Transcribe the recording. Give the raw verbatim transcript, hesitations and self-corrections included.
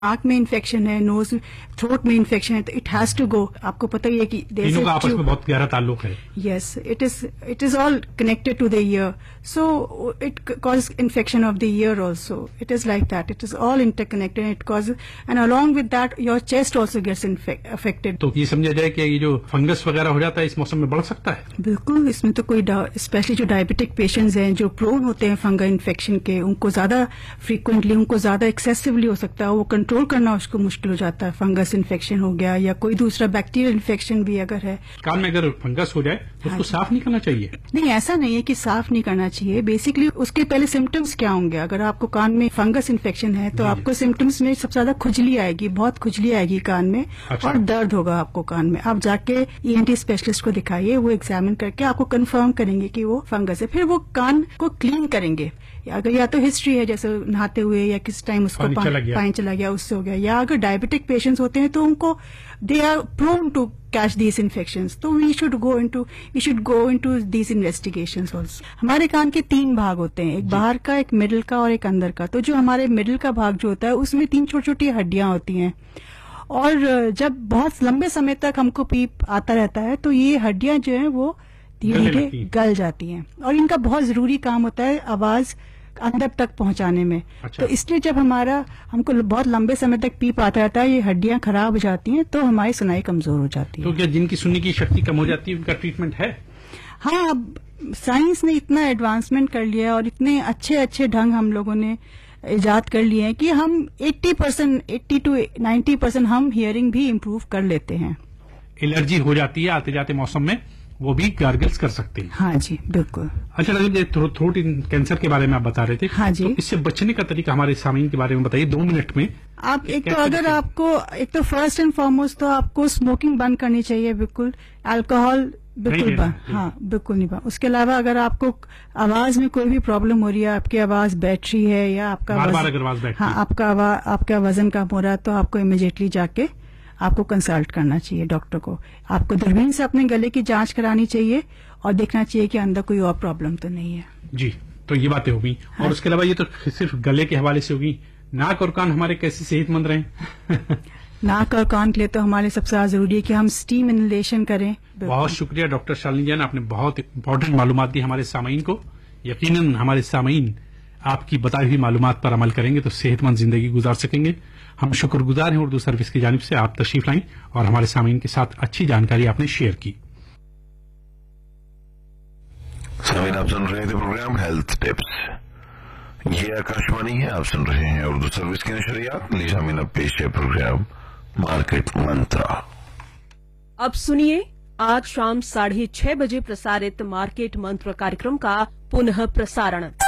आंख में इन्फेक्शन है, नोज थ्रोट में इन्फेक्शन है, तो इट हैज टू गो. आपको पता ही है कि तीनों का आपस में बहुत गहरा ताल्लुक है. Yes, it is it is all connected to the year, so it cause infection of the year also. It is like that, it is all interconnected. It cause and along with that your chest also gets affected. तो ये समझा जाए कि ये जो fungus वगैरह हो जाता है इस मौसम में बढ़ सकता है. बिल्कुल, इसमें तो कोई स्पेशली जो डायबिटिक पेशेंट्स हैं जो प्रोन होते हैं फंगल इन्फेक्शन के, उनको ज्यादा फ्रीक्वेंटली, उनको ज्यादा एक्सेसिवली हो सकता है. वो कंट्रोल करना उसको मुश्किल हो जाता है. फंगस इन्फेक्शन हो गया या कोई दूसरा बैक्टीरियल इन्फेक्शन भी अगर है. कान में अगर फंगस हो जाए तो उसको साफ नहीं करना चाहिए. नहीं, ऐसा नहीं है कि साफ नहीं करना चाहिए. बेसिकली उसके पहले सिम्टम्स क्या होंगे. अगर आपको कान में फंगस इन्फेक्शन है तो आपको सिम्टम्स में सबसे ज्यादा खुजली आएगी, बहुत खुजली आएगी कान में. अच्छा. और दर्द होगा आपको कान में. आप जाके ईएनटी स्पेशलिस्ट को दिखाइए, वो एग्जामिन करके आपको कंफर्म करेंगे कि वो फंगस है. फिर वो कान को क्लीन करेंगे. अगर या तो हिस्ट्री है, जैसे नहाते हुए या किस टाइम उसको पानी पा, चला गया, पानी चला गया, उससे हो गया. या अगर डायबिटिक पेशेंट्स होते हैं तो उनको they are prone to catch these infections, तो we should go into we should go into these investigations also. हमारे कान के तीन भाग होते हैं, एक बाहर का, एक मिडिल का और एक अंदर का. तो जो हमारे मिडिल का भाग जो होता है उसमें तीन छोटी छोटी हड्डियां होती हैं. और जब बहुत लंबे समय तक हमको पीप आता रहता है तो ये हड्डियां जो है वो धीरे धीरे गल जाती हैं. और इनका बहुत जरूरी काम होता है आवाज अंदर तक पहुंचाने में. अच्छा. तो इसलिए जब हमारा हमको बहुत लंबे समय तक पीप आता रहता है, ये हड्डियां खराब हो जाती हैं तो हमारी सुनाई कमजोर हो जाती है. तो क्या जिनकी सुनने की शक्ति कम हो जाती है उनका ट्रीटमेंट है? हाँ, अब साइंस ने इतना एडवांसमेंट कर लिया है और इतने अच्छे अच्छे ढंग हम लोगों ने इजाद कर लिए हैं कि हम अस्सी परसेंट अस्सी टू नब्बे परसेंट हम हियरिंग भी इम्प्रूव कर लेते हैं. एलर्जी हो जाती है आते जाते मौसम में, वो भी गार्गल्स कर सकते हैं. हाँ जी, बिल्कुल. अच्छा, थ्रोट कैंसर के बारे में आप बता रहे थे. हाँ जी. तो इससे बचने का तरीका हमारे सामीन के बारे में बताइए दो मिनट में. आप एक तो अगर आपको एक तो फर्स्ट एंड फॉरमोस्ट तो आपको स्मोकिंग बंद करनी चाहिए. बिल्कुल अल्कोहल बिल्कुल बंद. हाँ, बिल्कुल नहीं बंद. उसके अलावा अगर आपको आवाज में कोई भी प्रॉब्लम हो रही है, आपकी आवाज बैटरी है या आपका बार बार अगर आवाज बैटरी, हाँ, आपका आपका वजन कम हो रहा है तो आपको इमीडिएटली जाके आपको कंसल्ट करना चाहिए डॉक्टर को. आपको दूरबीन से अपने गले की जांच करानी चाहिए और देखना चाहिए कि अंदर कोई और प्रॉब्लम तो नहीं है. जी, तो ये बातें होगी. हाँ. और उसके अलावा ये तो सिर्फ गले के हवाले से होगी. नाक और कान हमारे कैसे सेहतमंद रहें? नाक और कान के लिए तो हमारे सबसे ज्यादा जरूरी है कि हम स्टीम इनहेलेशन करें. बहुत शुक्रिया डॉक्टर शालिनी जान, आपने बहुत इंपॉर्टेंट मालूमात दी हमारे सामीन को. यकीनन हमारे सामीन आपकी बताई हुई मालूमात पर अमल करेंगे तो सेहतमंद जिंदगी गुजार सकेंगे. हम शुक्रगुजार हैं उर्दू सर्विस की जानिब से, आप तशरीफ लाएं और हमारे सामीन के साथ अच्छी जानकारी आपने शेयर की. सामीन, आप सुन रहे थे प्रोग्राम हेल्थ टिप्स. ये आकाशवाणी है, आप सुन रहे हैं उर्दू सर्विस की नशरियात. लीजामीन अब पेश है प्रोग्राम मार्केट मंत्रा. अब सुनिए आज शाम साढ़े छह बजे प्रसारित मार्केट मंत्र कार्यक्रम का पुनः प्रसारण.